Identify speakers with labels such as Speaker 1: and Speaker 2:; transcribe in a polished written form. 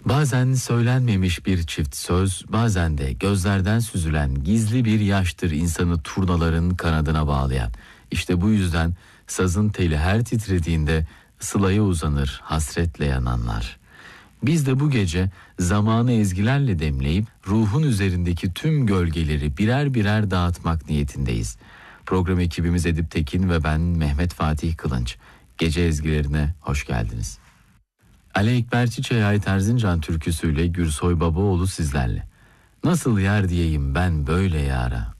Speaker 1: Bazen söylenmemiş bir çift söz, bazen de gözlerden süzülen gizli bir yaştır insanı turnaların kanadına bağlayan. İşte bu yüzden sazın teli her titrediğinde sılaya uzanır hasretle yananlar. Biz de bu gece zamanı ezgilerle demleyip ruhun üzerindeki tüm gölgeleri birer birer dağıtmak niyetindeyiz. Program ekibimiz Edip Tekin ve ben Mehmet Fatih Kılınç. Gece ezgilerine hoş geldiniz. Ali Ekber Çiçek'e ait Erzincan türküsüyle Gürsoy Babaoğlu sizlerle. Nasıl yar diyeyim ben böyle yara,